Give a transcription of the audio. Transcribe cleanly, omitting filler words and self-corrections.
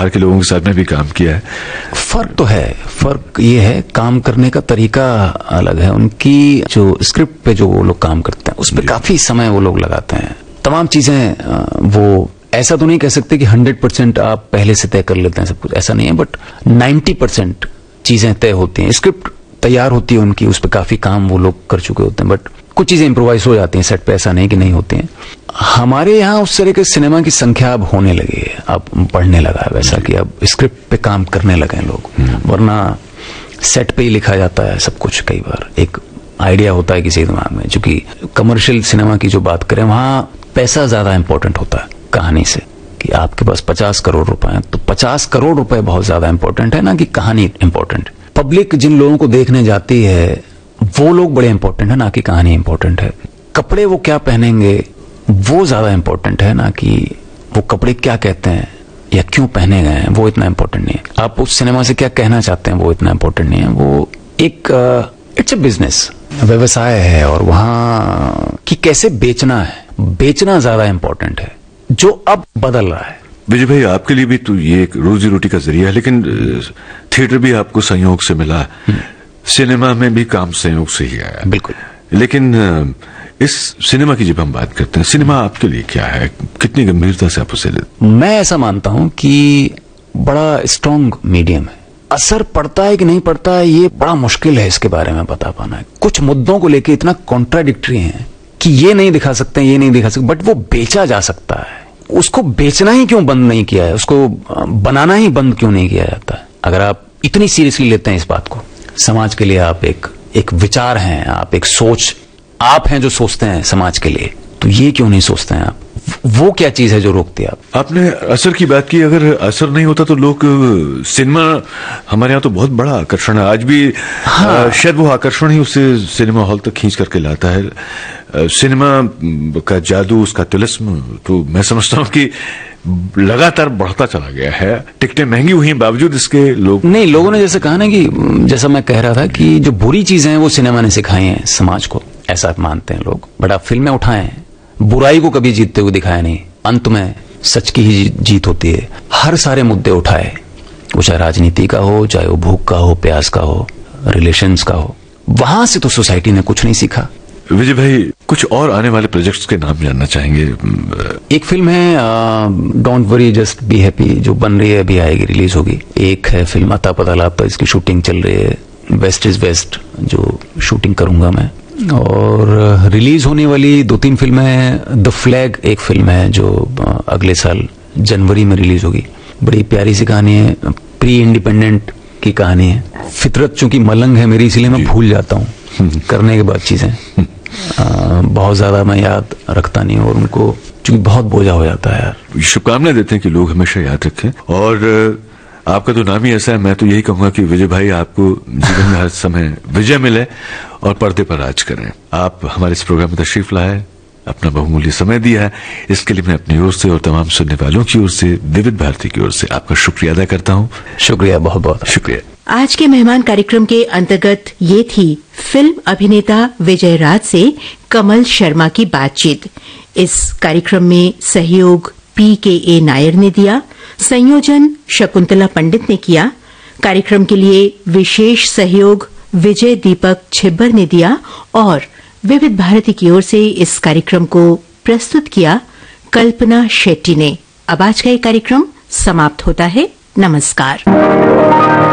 बाहर के लोगों के साथ में भी काम किया है। फर्क तो है, फर्क ये है काम करने का तरीका अलग है। उनकी जो स्क्रिप्ट पे जो वो लोग काम करते हैं उस पर काफी समय वो लोग लगाते हैं। तमाम चीजें वो ऐसा तो नहीं कह सकते कि 100% आप पहले से तय कर लेते हैं सब कुछ, ऐसा नहीं है, बट 90% चीजें तय होती हैं। स्क्रिप्ट तैयार होती है उनकी, उस पर काफी काम वो लोग कर चुके होते हैं, बट कुछ चीजें इम्प्रोवाइज हो जाती हैं सेट पे, ऐसा नहीं कि नहीं होती हैं। हमारे यहाँ उस तरह के सिनेमा की संख्या अब होने लगी है, अब बढ़ने लगा है वैसा कि अब स्क्रिप्ट पे काम करने लगे हैं लोग, वरना सेट पे ही लिखा जाता है सब कुछ। कई बार एक आइडिया होता है किसी दिमाग में, चूंकि कमर्शियल सिनेमा की जो बात करें वहां पैसा ज्यादा इंपॉर्टेंट होता है कहानी से, कि आपके पास 50 करोड़ रुपए हैं तो 50 करोड़ रुपए बहुत ज्यादा इंपॉर्टेंट है ना कि कहानी इंपॉर्टेंट। पब्लिक जिन लोगों को देखने जाती है वो लोग बड़े इंपॉर्टेंट है ना कि कहानी इंपॉर्टेंट है। कपड़े वो क्या पहनेंगे वो ज्यादा इंपॉर्टेंट है ना कि वो कपड़े क्या कहते हैं या क्यों पहने गए हैं, वो इतना इंपॉर्टेंट नहीं है। आप उस सिनेमा से क्या कहना चाहते हैं वो इतना इंपॉर्टेंट नहीं है। वो एक इट्स अ बिजनेस, व्यवसाय है, और वहां कि कैसे बेचना है, बेचना ज्यादा इंपॉर्टेंट है, जो अब बदल रहा है। विजय भाई, आपके लिए भी तो ये एक रोजी रोटी का जरिया है, लेकिन थिएटर भी आपको संयोग से मिला, सिनेमा में भी काम संयोग से ही आया। बिल्कुल। लेकिन इस सिनेमा की जब हम बात करते हैं, सिनेमा आपके लिए क्या है, कितनी गंभीरता से आप उसे लेते? मैं ऐसा मानता हूं कि बड़ा स्ट्रांग मीडियम है। असर पड़ता है कि नहीं पड़ता है ये बड़ा मुश्किल है इसके बारे में बता पाना है। कुछ मुद्दों को लेकर इतना कॉन्ट्राडिक्टरी है कि ये नहीं दिखा सकते, ये नहीं दिखा सकते, बट वो बेचा जा सकता है। उसको बेचना ही क्यों बंद नहीं किया है, उसको बनाना ही बंद क्यों नहीं किया जाता है? अगर आप इतनी सीरियसली लेते हैं इस बात को, समाज के लिए आप एक विचार हैं, आप एक सोच, आप हैं जो सोचते हैं समाज के लिए, तो ये क्यों नहीं सोचते हैं आप? वो क्या चीज है जो रोकती है आप? आपने असर की बात की, अगर असर नहीं होता तो लोग सिनेमा हमारे यहाँ तो बहुत बड़ा आकर्षण है आज भी। हाँ। शायद वो आकर्षण ही उसे सिनेमा हॉल तक खींच करके लाता है। सिनेमा का जादू, उसका तिलिस्म, तो मैं समझता हूँ कि लगातार बढ़ता चला गया है। टिकटें महंगी हुई हैं बावजूद इसके लोगों ने जैसे कहा ना कि जैसा मैं कह रहा था कि जो बुरी चीजें हैं वो सिनेमा ने सिखाई हैं समाज को, ऐसा मानते हैं लोग। बट आप फिल्में उठाएं, बुराई को कभी जीतते हुए दिखाया नहीं, अंत में सच की ही जीत होती है। हर सारे मुद्दे उठाए, वो चाहे राजनीति का हो, चाहे वो भूख का हो, प्यास का हो, रिलेशंस का हो, वहां से तो सोसाइटी ने कुछ नहीं सीखा। विजय भाई, कुछ और आने वाले प्रोजेक्ट्स के नाम जानना चाहेंगे? एक फिल्म है don't worry just be happy, जो बन रही है, अभी आएगी, रिलीज होगी। एक है फिल्म अता पता लापता, इसकी शूटिंग चल रही है। वेस्ट इज वेस्ट जो शूटिंग करूंगा मैं, और रिलीज होने वाली 2-3 फिल्में हैं। द फ्लैग एक फिल्म है जो अगले साल जनवरी में रिलीज होगी। बड़ी प्यारी सी कहानी है, प्री इंडिपेंडेंट की कहानी है। फितरत चूंकि मलंग है मेरी, इसलिए मैं भूल जाता हूँ करने के बाद चीजें। बहुत ज्यादा मैं याद रखता नहीं, और उनको चूंकि बहुत बोझा हो जाता है यार। शुभकामनाएं देते हैं कि लोग हमेशा याद रखें, और आपका तो नाम ही ऐसा है, मैं तो यही कहूंगा कि विजय भाई, आपको जीवन में हर समय विजय मिले और पर्दे पर राज करें। आप हमारे इस प्रोग्राम में तशरीफ लाए, अपना बहुमूल्य समय दिया है, इसके लिए मैं अपनी ओर से और तमाम सुनने वालों की ओर से, विविध भारती की ओर से आपका शुक्रिया अदा करता हूँ। शुक्रिया, बहुत बहुत शुक्रिया। आज के मेहमान कार्यक्रम के अंतर्गत ये थी फिल्म अभिनेता विजय राज से कमल शर्मा की बातचीत। इस कार्यक्रम में सहयोग PKA नायर ने दिया, संयोजन शकुंतला पंडित ने किया। कार्यक्रम के लिए विशेष सहयोग विजय दीपक छिब्बर ने दिया, और विविध भारती की ओर से इस कार्यक्रम को प्रस्तुत किया कल्पना शेट्टी ने। अब आज का ये कार्यक्रम समाप्त होता है। नमस्कार।